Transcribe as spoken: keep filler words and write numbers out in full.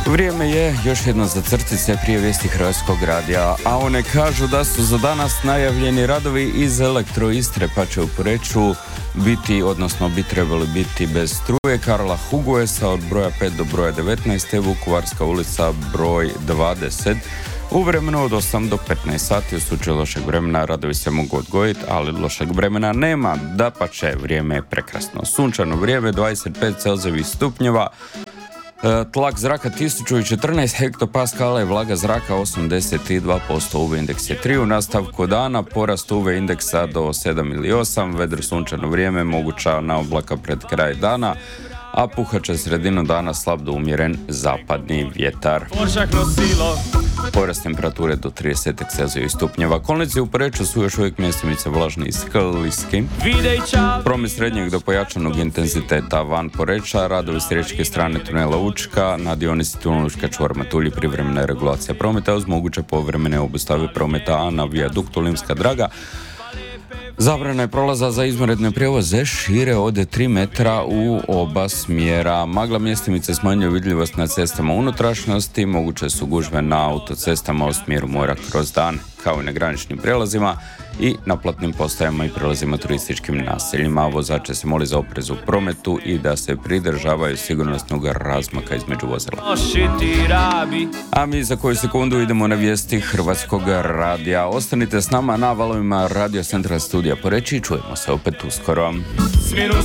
Vrijeme je još jedno za crtice prije vijesti Hrvatskog radija, a one kažu da su za danas najavljeni radovi iz Elektro Istre, pa će u Poreču biti, odnosno bi trebali biti bez struje, Karla Huguesa od broja pet do broja devetnaest, te Vukovarska ulica broj dvadeset. U vremenu od osam do petnaest sati. U slučaju lošeg vremena radovi se mogu odgoditi, ali lošeg vremena nema. Dapače, vrijeme je prekrasno. Sunčano vrijeme, dvadeset pet celzijevih stupnjeva. Tlak zraka tisuću četrnaest hektopaskala i vlaga zraka osamdeset dva posto, U V indeks je tri. U nastavku dana porast U V indeksa do sedam ili osam, vedro sunčano vrijeme, moguća na oblaka pred kraj dana, a puhaće sredinu dana slab do umjeren zapadni vjetar. Porast temperature do trideset celzijevih stupnjeva. Kolnici u Poreču su još uvijek mjestimice vlažni i skliski. Promet srednjeg do pojačanog intenziteta van Poreča, radovi s riječke strane tunela Učka, na dionici tunela Učka čvor Matulji privremena regulacija prometa uz moguće povremene obustave prometa, a na vijaduktu Limska Draga zabrana je prolaza za izvanredne prijevoze šire od tri metra u oba smjera. Magla mjestimice smanjuje vidljivost na cestama unutrašnjosti, moguće su gužve na autocestama u smjeru mora kroz dan, kao i na graničnim prijelazima i na platnim postajama i prijelazima turističkim naseljima. Vozače se moli za oprez u prometu i da se pridržavaju sigurnosnog razmaka između vozila. A mi za koju sekundu idemo na vijesti Hrvatskog radija. Ostanite s nama na valovima Radio Central Studija Poreč i čujemo se opet uskoro.